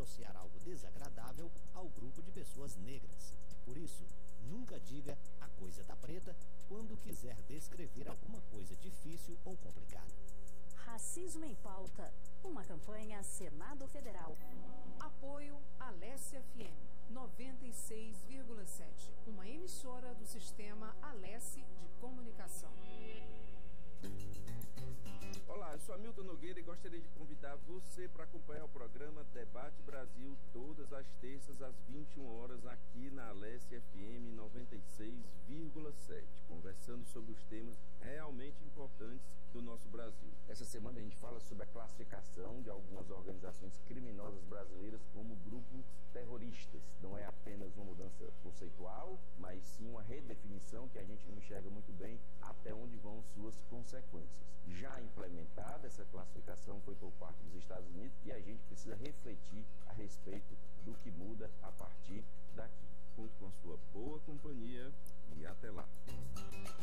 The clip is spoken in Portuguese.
associar algo desagradável ao grupo de pessoas negras. Por isso, nunca diga "a coisa tá preta" quando quiser descrever alguma coisa difícil ou complicada. Racismo em Pauta, uma campanha Senado Federal. Apoio Alesse FM 96,7, uma emissora do sistema Alesse de Comunicação. Olá, eu sou Hamilton Nogueira e gostaria de convidar você para acompanhar o programa Debate Brasil todas as terças às 21 horas aqui na Alesse FM 96,7, conversando sobre os temas realmente importantes do nosso Brasil. Essa semana a gente fala sobre a classificação de algumas organizações criminosas brasileiras como grupos terroristas. Não é apenas uma mudança conceitual, mas sim uma redefinição que a gente não enxerga muito bem até onde vão suas consequências. Já implementada, essa classificação foi por parte dos Estados Unidos e a gente precisa refletir a respeito do que muda a partir daqui. Conto com a sua boa companhia e até lá.